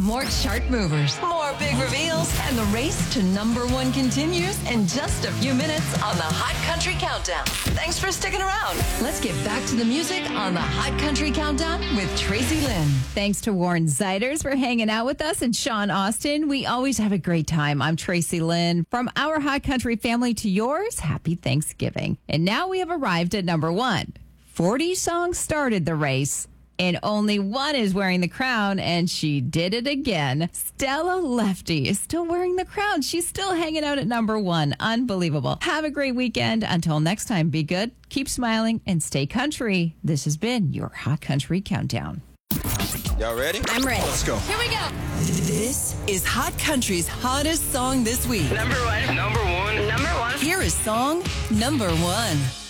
more chart movers, more big reveals, and the race to number one continues in just a few minutes on the Hot Country Countdown. Thanks for sticking around. Let's get back to the music on the Hot Country Countdown with Tracy Lynn. Thanks to Warren Zeiders for hanging out with us and Sean Austin. We always have a great time. I'm Tracy Lynn. From our Hot Country family to yours, happy Thanksgiving. And now we have arrived at number one. 40 songs started the race, and only one is wearing the crown, and she did it again. Stella Lefty is still wearing the crown. She's still hanging out at number one. Unbelievable. Have a great weekend. Until next time, be good, keep smiling, and stay country. This has been your Hot Country Countdown. Y'all ready? I'm ready. Let's go. Here we go. This is Hot Country's hottest song this week. Number one. Here is song number one.